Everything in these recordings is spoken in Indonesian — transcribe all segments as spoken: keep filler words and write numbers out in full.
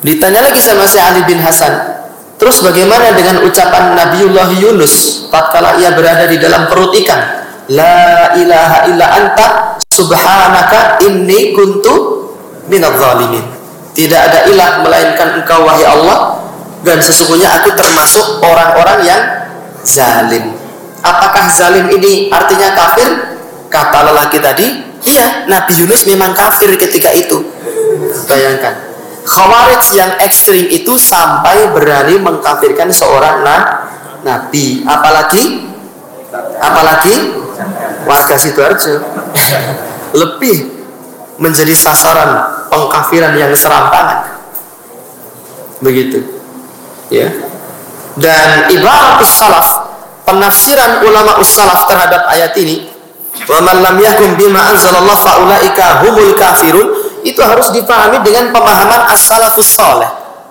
Ditanya lagi sama si Ali bin Hasan, terus bagaimana dengan ucapan Nabiullah Yunus tatkala ia berada di dalam perut ikan, la ilaha illa anta subhanaka inni kuntu minadz zalimin. Tidak ada ilah melainkan engkau wahai Allah, dan sesungguhnya aku termasuk orang-orang yang zalim. Apakah zalim ini artinya kafir? Kata lelaki tadi, iya, Nabi Yunus memang kafir ketika itu. Bayangkan, Khawarij yang ekstrim itu sampai berani mengkafirkan seorang na nabi, apalagi apalagi warga Sidoarjo lebih menjadi sasaran pengkafiran yang serampangan. Begitu, ya. Dan ibaratus salaf, penafsiran ulama ussalaf terhadap ayat ini, wa man lam yahkum bima anzalallahu fa ulaika humul kafirun, itu harus dipahami dengan pemahaman as-salafus saleh.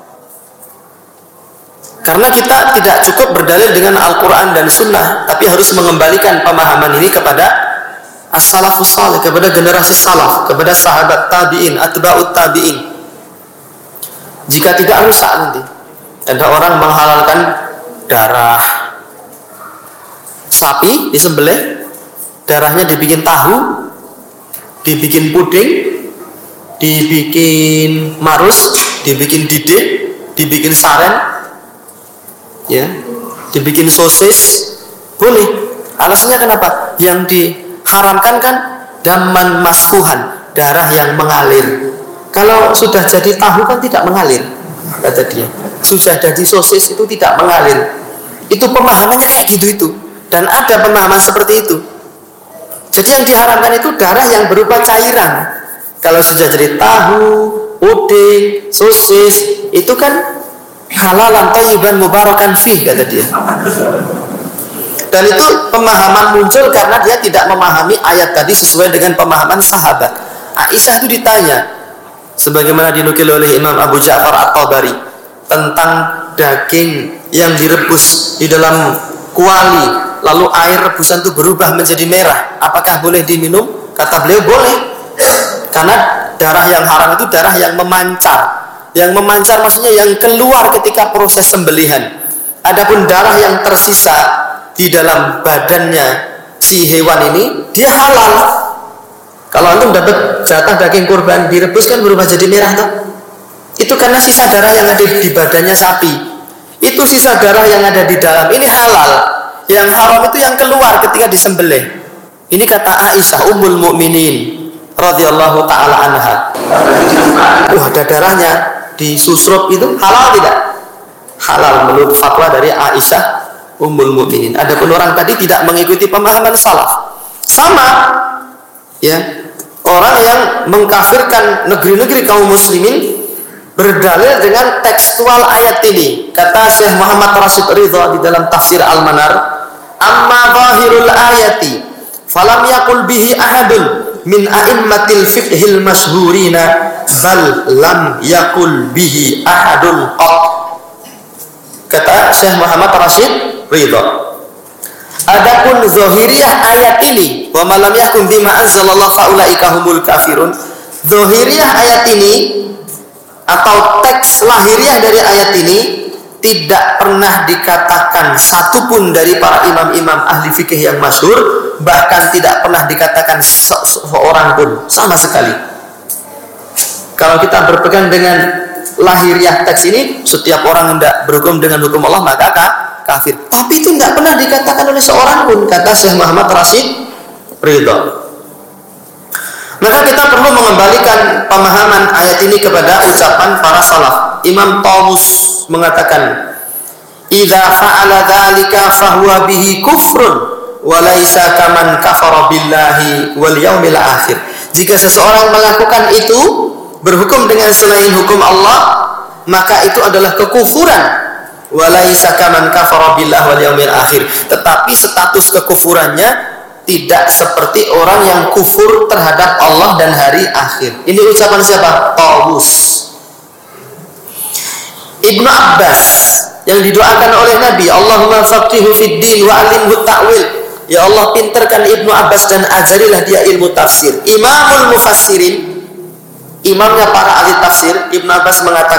Karena kita tidak cukup berdalil dengan Al-Quran dan Sunnah, tapi harus mengembalikan pemahaman ini kepada as-salafus saleh, kepada generasi salaf, kepada sahabat tabi'in, atba'ut tabi'in. Jika tidak rusak nanti. Ada orang menghalalkan darah sapi disembelih, darahnya dibikin tahu, dibikin puding, dibikin marus, dibikin didih, dibikin saren, ya, dibikin sosis, boleh. Alasannya kenapa? Yang diharamkan kan daman masfuhan, darah yang mengalir. Kalau sudah jadi tahu kan tidak mengalir, kata dia. Sudah jadi sosis itu tidak mengalir. Itu pemahamannya kayak gitu itu. Dan ada pemahaman seperti itu. Jadi yang diharamkan itu darah yang berupa cairan. Kalau sudah jadi tahu, puding, sosis, itu kan halalan thayyiban mubarakan fih, kata dia. Dan itu pemahaman muncul karena dia tidak memahami ayat tadi sesuai dengan pemahaman sahabat. Aisyah itu ditanya, sebagaimana dinukil oleh Imam Abu Ja'far At-Tabari, tentang daging yang direbus di dalam kuali, lalu air rebusan itu berubah menjadi merah, apakah boleh diminum? Kata beliau, boleh. Karena darah yang haram itu darah yang memancar. Yang memancar maksudnya yang keluar ketika proses sembelihan. Adapun darah yang tersisa di dalam badannya si hewan ini, dia halal. Kalau antum dapat jatah daging kurban direbus kan berubah jadi merah toh? Itu karena sisa darah yang ada di badannya sapi. Itu sisa darah yang ada di dalam. Ini halal. Yang haram itu yang keluar ketika disembelih. Ini kata Aisyah Ummul Mukminin radhiyallahu taala anha. Wah, ada darahnya disusrup, itu halal tidak? Halal menurut fatwa dari Aisyah Ummul Mukminin. Adapun orang tadi tidak mengikuti pemahaman salaf. Sama, ya, orang yang mengkafirkan negeri-negeri kaum muslimin berdalil dengan tekstual ayat ini. Kata Syekh Muhammad Rashid Ridha di dalam tafsir Al-Manar, amma zahirul ayati falam yakul bihi ahadun min a'immatil fiqhil masyhurina bal lam yakul bihi ahadun qat. Kata Syekh Muhammad Rashid Ridha, adapun zahiriyah ayat ini, wa man lam yahkum bima anzalallahu fa ulaika humul kafirun, zahiriyah ayat ini atau teks lahiriah dari ayat ini tidak pernah dikatakan satupun dari para imam-imam ahli fikih yang masyhur, bahkan tidak pernah dikatakan se seorang pun sama sekali. Kalau kita berpegang dengan lahiriah teks ini, setiap orang hendak berhukum dengan hukum Allah maka kafir. Tapi itu tidak pernah dikatakan oleh seorang pun, kata Syekh Muhammad Rashid Ridha. Maka kita perlu mengembalikan pemahaman ayat ini kepada ucapan para salaf. Imam Tawus mengatakan, idza fa'ala dzalika fahuwa bihi kufrun wa laisa kaman kafara billahi wal yaumil akhir. Jika seseorang melakukan itu, berhukum dengan selain hukum Allah, maka itu adalah kekufuran. Wa laisa kaman kafara billahi wal yaumil akhir. Tetapi status kekufurannya tidak seperti orang yang kufur terhadap Allah dan hari akhir. Ini ucapan siapa? Tawus. Ibnu Abbas yang didoakan oleh Nabi, Allahumma faqihu fid din wa alimhu ta'wil. Ya Allah, pinterkan Ibnu Abbas dan ajarilah dia ilmu tafsir. Imamul mufassirin, imamnya para ahli tafsir, Ibnu Abbas mengatakan